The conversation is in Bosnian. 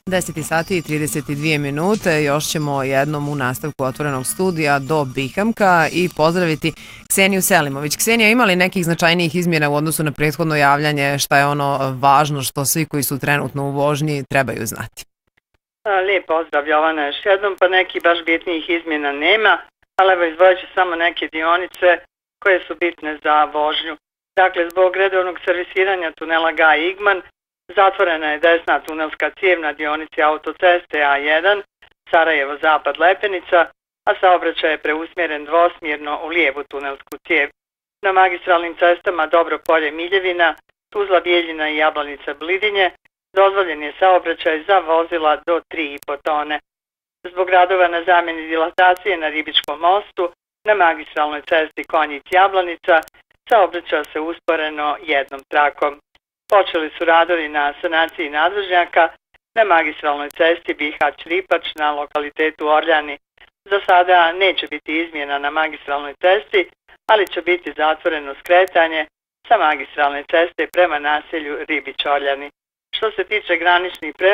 10 sati i 32 minute, još ćemo jednom u nastavku otvorenog studija do Bihamka i pozdraviti Kseniju Selimović. Ksenija, ima li nekih značajnijih izmjena u odnosu na prethodno javljanje, šta je ono važno što svi koji su trenutno u vožnji trebaju znati? Lijep pozdrav Jovana još jednom, pa neki baš bitnijih izmjena nema, ali evo izdvojit ću samo neke dionice koje su bitne za vožnju. Dakle, zbog redovnog servisiranja tunela Gaj-Igman, zatvorena je desna tunelska cijev na dionici autoceste A1, Sarajevo-Zapad-Lepenica, a saobraćaj je preusmjeren dvosmjerno u lijevu tunelsku cijev. Na magistralnim cestama Dobro Polje-Miljevina, Tuzla-Bijeljina i Jablanica-Blidinje dozvoljen je saobraćaj za vozila do 3,5 tone. Zbog radova na zamjeni dilatacije na Ribičkom mostu, na magistralnoj cesti Konjic-Jablanica, saobraća se usporeno jednom trakom. Počeli su radovi na sanaciji nadvožnjaka na magistralnoj cesti Bihać-Ripač na lokalitetu Orljani. Za sada neće biti izmjena na magistralnoj cesti, ali će biti zatvoreno skretanje sa magistralne ceste prema naselju Ribić-Orljani. Što se tiče graničnih prelaza,